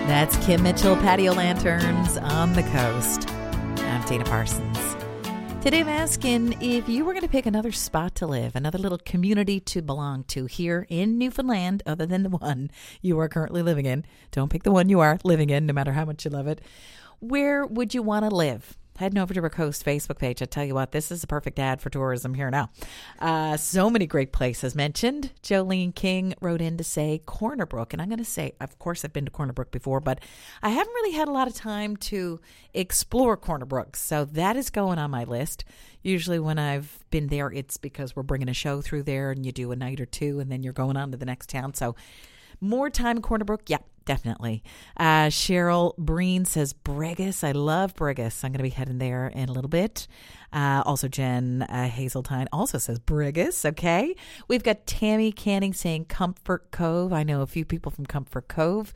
That's Kim Mitchell, Patio Lanterns on the Coast. I'm Dana Parsons. Today I'm asking if you were going to pick another spot to live, another little community to belong to here in Newfoundland, other than the one you are currently living in. Don't pick the one you are living in, no matter how much you love it. Where would you want to live? Heading over to our Coast Facebook page. I tell you what, this is a perfect ad for tourism here now. So many great places mentioned. Jolene King wrote in to say Corner Brook. And I'm going to say, of course, I've been to Corner Brook before, but I haven't really had a lot of time to explore Corner Brook. So that is going on my list. Usually when I've been there, it's because we're bringing a show through there and you do a night or two and then you're going on to the next town. So more time in Corner Brook? Yeah, definitely. Cheryl Breen says Brigus. I love Brigus. I'm going to be heading there in a little bit. Also, Jen Hazeltine also says Brigus. Okay. We've got Tammy Canning saying Comfort Cove. I know a few people from Comfort Cove.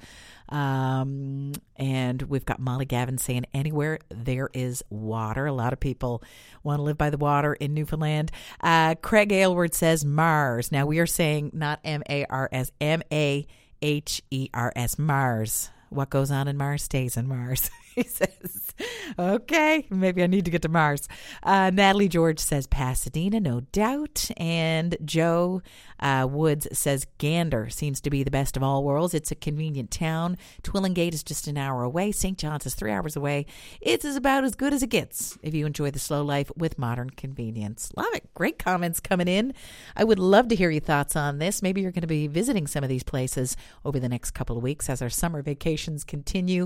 And we've got Molly Gavin saying anywhere there is water. A lot of people want to live by the water in Newfoundland. Craig Aylward says Mars. Now we are saying not M-A-R-S, M-A-H-E-R-S, Mars. What goes on in Mars stays in Mars. He says, okay, maybe I need to get to Mars. Natalie George says Pasadena, no doubt. And Joe Woods says Gander seems to be the best of all worlds. It's a convenient town. Twillingate is just an hour away. St. John's is 3 hours away. It's about as good as it gets if you enjoy the slow life with modern convenience. Love it. Great comments coming in. I would love to hear your thoughts on this. Maybe you're going to be visiting some of these places over the next couple of weeks as our summer vacations continue.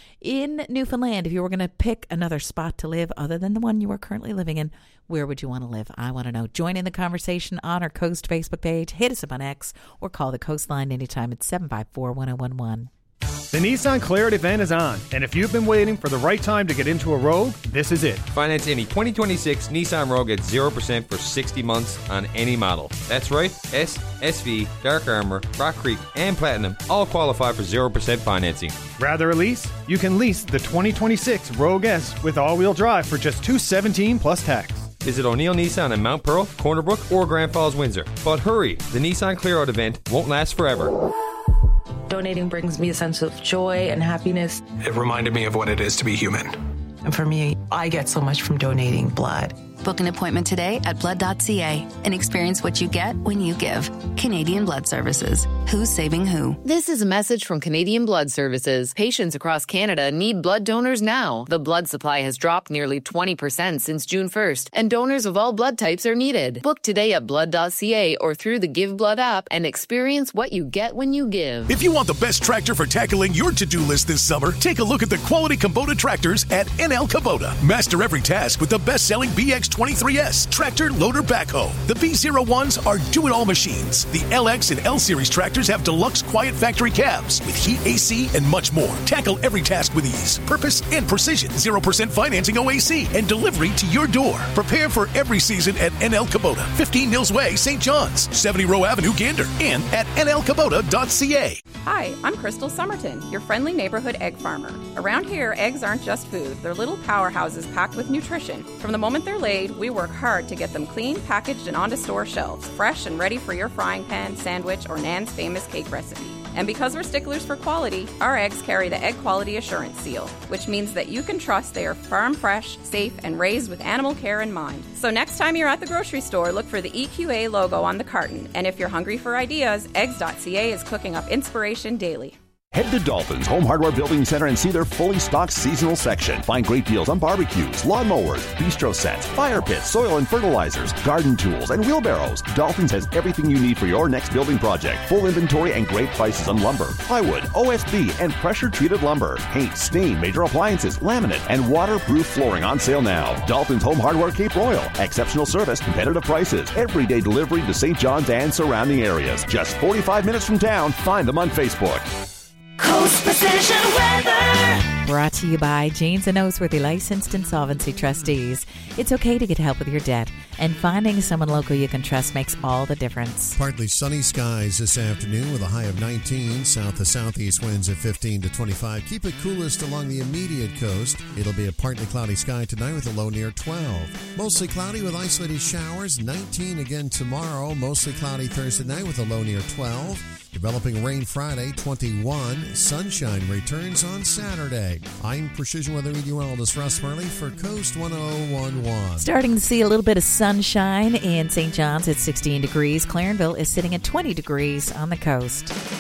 In Newfoundland, if you were going to pick another spot to live other than the one you are currently living in, where would you want to live? I want to know. Join in the conversation on our Coast Facebook page. Hit us up on X or call the Coastline anytime at 754-1011. The Nissan Clarity event is on, and if you've been waiting for the right time to get into a Rogue, this is it. Finance any 2026 Nissan Rogue at 0% for 60 months on any model. That's right, S, SV, Dark Armor, Rock Creek, and Platinum all qualify for 0% financing. Rather a lease? You can lease the 2026 Rogue S with all-wheel drive for just $217 plus tax. Visit O'Neill Nissan in Mount Pearl, Corner Brook, or Grand Falls, Windsor. But hurry, the Nissan Clear Out event won't last forever. Donating brings me a sense of joy and happiness. It reminded me of what it is to be human. And for me, I get so much from donating blood. Book an appointment today at blood.ca and experience what you get when you give. Canadian Blood Services. Who's saving who? This is a message from Canadian Blood Services. Patients across Canada need blood donors now. The blood supply has dropped nearly 20% since June 1st, and donors of all blood types are needed. Book today at blood.ca or through the Give Blood app and experience what you get when you give. If you want the best tractor for tackling your to-do list this summer, take a look at the quality Kubota tractors at NL Kubota. Master every task with the best-selling BX23S tractor loader backhoe. The B01s are do-it-all machines. The LX and L Series tractors have deluxe quiet factory cabs with heat, AC, and much more. Tackle every task with ease, purpose, and precision. 0% financing OAC and delivery to your door. Prepare for every season at NL Kubota, 15 Nils Way, St. John's, 70 Row Avenue, Gander, and at nlkubota.ca. Hi, I'm Crystal Somerton, your friendly neighborhood egg farmer. Around here, eggs aren't just food. They're little powerhouses packed with nutrition. From the moment they're laid, we work hard to get them clean, packaged, and onto store shelves, fresh and ready for your frying pan, sandwich, or Nan's famous cake recipe. And because we're sticklers for quality, our eggs carry the Egg Quality Assurance Seal, which means that you can trust they are farm fresh, safe, and raised with animal care in mind. So next time you're at the grocery store, look for the EQA logo on the carton. And if you're hungry for ideas, eggs.ca is cooking up inspiration daily. Head to Dolphin's Home Hardware Building Center and see their fully stocked seasonal section. Find great deals on barbecues, lawnmowers, bistro sets, fire pits, soil and fertilizers, garden tools, and wheelbarrows. Dolphin's has everything you need for your next building project. Full inventory and great prices on lumber, plywood, OSB, and pressure-treated lumber. Paint, stain, major appliances, laminate, and waterproof flooring on sale now. Dolphin's Home Hardware Cape Royal. Exceptional service, competitive prices, everyday delivery to St. John's and surrounding areas. Just 45 minutes from town. Find them on Facebook. Coast Precision Weather. Brought to you by Janes & Noseworthy Licensed Insolvency Trustees. It's okay to get help with your debt, and finding someone local you can trust makes all the difference. Partly sunny skies this afternoon with a high of 19, south to southeast winds of 15 to 25. Keep it coolest along the immediate coast. It'll be a partly cloudy sky tonight with a low near 12. Mostly cloudy with isolated showers, 19 again tomorrow. Mostly cloudy Thursday night with a low near 12. Developing rain Friday, 21. Sunshine returns on Saturday. I'm Precision Weather Meteorologist Russ Farley for Coast 1011. Starting to see a little bit of sunshine in St. John's at 16 degrees. Clarenville is sitting at 20 degrees on the coast.